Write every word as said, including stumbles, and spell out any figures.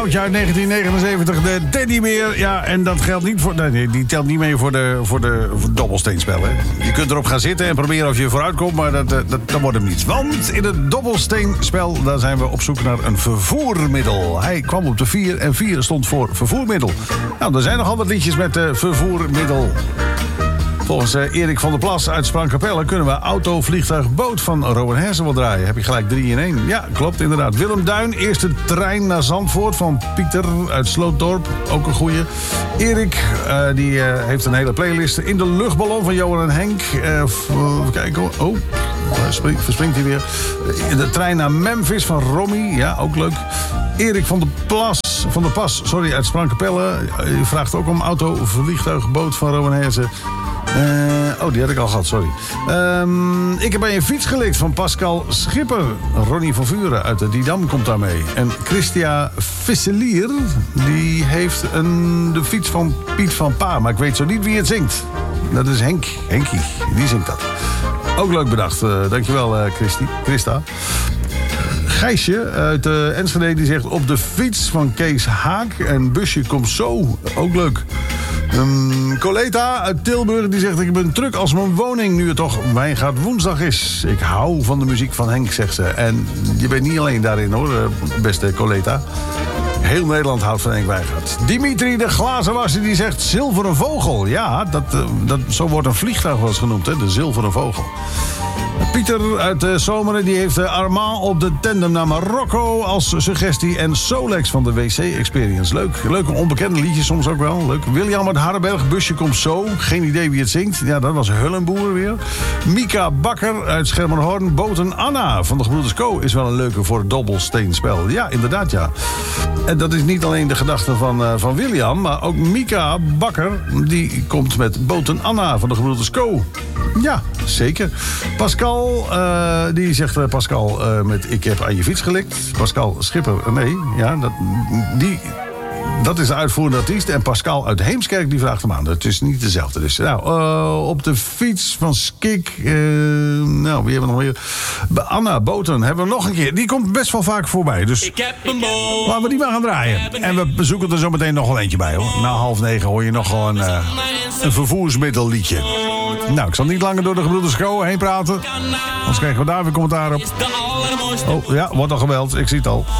Uit negentien negenenzeventig, de Teddybeer. Ja, en dat geldt niet voor... Nee, die telt niet mee voor de, voor de, voor de dobbelsteenspel, hè. Je kunt erop gaan zitten en proberen of je vooruit komt, maar dat, dat, dat wordt hem niets. Want in het dobbelsteenspel, daar zijn we op zoek naar een vervoermiddel. Hij kwam op de vier en vier stond voor vervoermiddel. Nou, er zijn nogal wat liedjes met uh, vervoermiddel. Volgens uh, Erik van der Plas uit Sprangkapelle kunnen we auto, vliegtuig, boot van Rowan Hersen wel draaien. Heb je gelijk drie in één. Ja, klopt, inderdaad. Willem Duin, eerste trein naar Zandvoort van Pieter uit Slootdorp. Ook een goeie. Erik, uh, die uh, heeft een hele playlist. In de luchtballon van Johan en Henk. Uh, even kijken. Oh, springt, verspringt hij weer. De trein naar Memphis van Romy. Ja, ook leuk. Erik van der Plas, van der Pas, sorry, uit Sprangkapelle. Je vraagt ook om auto, vliegtuig, boot van Rowan Hersen. Uh, oh, die had ik al gehad, sorry. Um, ik heb bij een fiets gelikt van Pascal Schipper. Ronnie van Vuren uit de Didam komt daarmee. En Christia Visselier, die heeft een, de fiets van Piet van Pa. Maar ik weet zo niet wie het zingt. Dat is Henk, Henkie, die zingt dat. Ook leuk bedacht, uh, dankjewel uh, Christi, Christa. Gijsje uit uh, Enschede die zegt op de fiets van Kees Haak en busje komt zo. Ook leuk. Um, Coleta uit Tilburg die zegt ik ben druk als mijn woning nu het toch Wijngaard woensdag is. Ik hou van de muziek van Henk, zegt ze. En je bent niet alleen daarin hoor, beste Coleta. Heel Nederland houdt van Henk Wijngaard. Dimitri de glazenwasser die zegt zilveren vogel. Ja, dat, dat, zo wordt een vliegtuig wel eens genoemd, hè? De zilveren vogel. Pieter uit uh, Zomeren die heeft uh, Armand op de tandem naar Marokko als suggestie. En Solex van de W C Experience. Leuk, leuke onbekende liedjes soms ook wel. Leuk. William uit Hardenberg, busje komt zo. Geen idee wie het zingt. Ja, dat was Hullenboer weer. Mika Bakker uit Schermerhorn. Boten Anna van de Gebroeders Co. is wel een leuke voor het dobbelsteenspel. Ja, inderdaad ja. En dat is niet alleen de gedachte van, uh, van William, maar ook Mika Bakker die komt met Boten Anna van de Gebroeders Co. Ja, zeker. Pascal, uh, die zegt uh, Pascal uh, met ik heb aan je fiets gelikt. Pascal Schipper, uh, nee, ja, dat, die, dat is de uitvoerende artiest. En Pascal uit Heemskerk, die vraagt hem aan. Het is niet dezelfde. Dus nou, uh, op de fiets van Skik, uh, nou, wie hebben we nog meer? Anna Boten hebben we nog een keer. Die komt best wel vaak voorbij. Dus ik heb een boot. Laten we die maar gaan draaien. En we zoeken er zo meteen nog wel eentje bij, hoor. Na half negen hoor je nog wel een, uh, een vervoersmiddelliedje. Nou, ik zal niet langer door de Gebroeders Co heen praten. Anders krijgen we daar weer commentaar op. Oh, ja, wordt al gebeld. Ik zie het al.